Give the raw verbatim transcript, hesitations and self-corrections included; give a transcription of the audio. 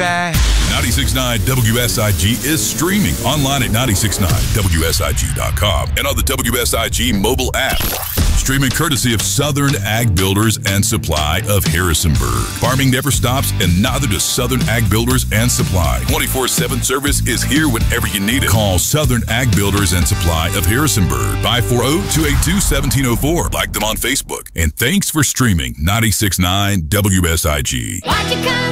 baby. ninety-six point nine W S I G is streaming online at nine six nine W S I G dot com and on the W S I G mobile app. Streaming courtesy of Southern Ag Builders and Supply of Harrisonburg. Farming never stops, and neither does Southern Ag Builders and Supply. twenty-four seven service is here whenever you need it. Call Southern Ag Builders and Supply of Harrisonburg, five four zero, two eight two, one seven zero four. Like them on Facebook. And thanks for streaming ninety-six point nine W S I G. Why'd you come